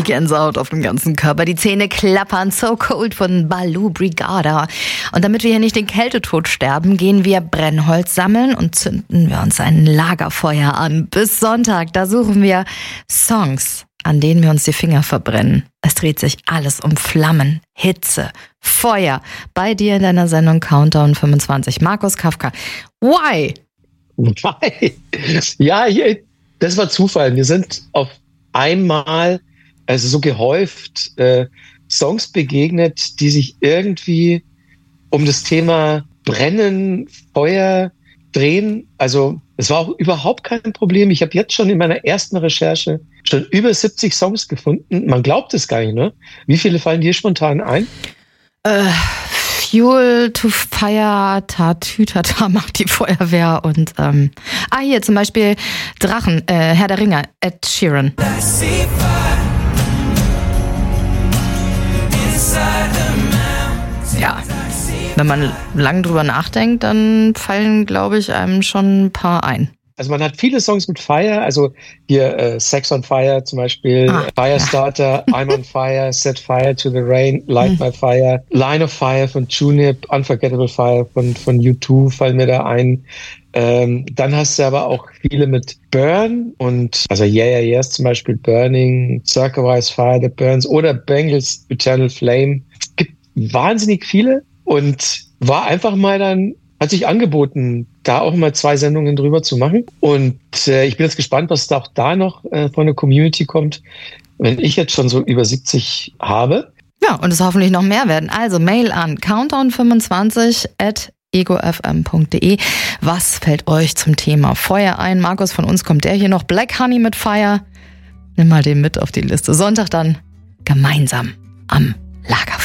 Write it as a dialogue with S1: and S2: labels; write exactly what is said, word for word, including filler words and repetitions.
S1: Gänsehaut auf dem ganzen Körper, die Zähne klappern, So Cold von Baloo Brigada. Und damit wir hier nicht den Kältetod sterben, gehen wir Brennholz sammeln und zünden wir uns ein Lagerfeuer an. Bis Sonntag, da suchen wir Songs, an denen wir uns die Finger verbrennen. Es dreht sich alles um Flammen, Hitze, Feuer. Bei dir in deiner Sendung Countdown fünfundzwanzig. Markus Kafka. Why?
S2: Why? Ja, hier, das war Zufall. Wir sind auf einmal, also so gehäuft, äh, Songs begegnet, die sich irgendwie um das Thema Brennen, Feuer drehen. Also es war auch überhaupt kein Problem. Ich habe jetzt schon in meiner ersten Recherche schon über siebzig Songs gefunden. Man glaubt es gar nicht, ne? Wie viele fallen dir spontan ein?
S1: Äh, Fuel to Fire, Tatütata macht die Feuerwehr und ähm, ah, hier zum Beispiel Drachen, äh, Herr der Ringe, Ed Sheeran. Ja, wenn man lang drüber nachdenkt, dann fallen, glaube ich, einem schon ein paar ein.
S2: Also man hat viele Songs mit Fire, also hier äh, Sex on Fire zum Beispiel, ah, Firestarter, ja. I'm on Fire, Set Fire to the Rain, Light My Fire, Line of Fire von Junip, Unforgettable Fire von, von U zwei fallen mir da ein. Ähm, dann hast du aber auch viele mit Burn und also Yeah Yeah Yes zum Beispiel, Burning, Circa-Wise Fire That Burns oder Bangles Eternal Flame. Es gibt wahnsinnig viele und war einfach mal dann, hat sich angeboten, da auch mal zwei Sendungen drüber zu machen. Und äh, ich bin jetzt gespannt, was da auch da noch äh, von der Community kommt, wenn ich jetzt schon so über siebzig habe.
S1: Ja, und es hoffentlich noch mehr werden. Also Mail an countdown fünfundzwanzig at ego f m punkt d e. Was fällt euch zum Thema Feuer ein? Markus, von uns kommt der hier noch. Black Honey mit Fire. Nimm mal den mit auf die Liste. Sonntag dann gemeinsam am Lager.